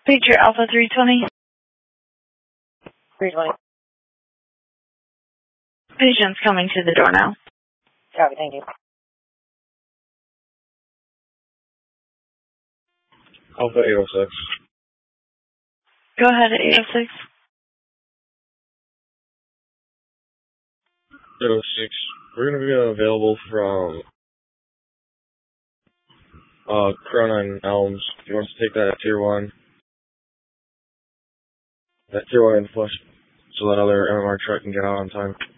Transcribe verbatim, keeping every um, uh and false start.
Patriot Alpha three twenty. three twenty. Patient's coming to the door now. Copy, thank you. Alpha eight oh six. Go ahead at eight oh six. eight oh six. We're going to be available from uh, Corona and Elms. If you want to take that at Tier one. That Tier one in flush so that other M M R truck can get out on time.